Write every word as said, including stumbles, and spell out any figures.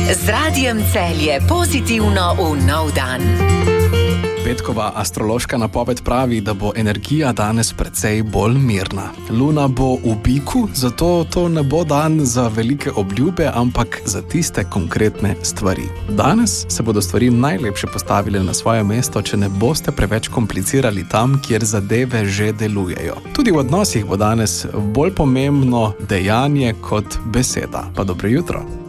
Z Radijem Celje pozitivno v nov dan. Petkova astrološka napoved pravi, da bo energija danes precej bolj mirna. Luna bo v biku, zato to ne bo dan za velike obljube, ampak za tiste konkretne stvari. Danes se bodo stvari najlepše postavile na svoje mesto, če ne boste preveč komplicirali tam, kjer zadeve že delujejo. Tudi v odnosih bo danes bolj pomembno dejanje kot beseda. Pa dobro jutro.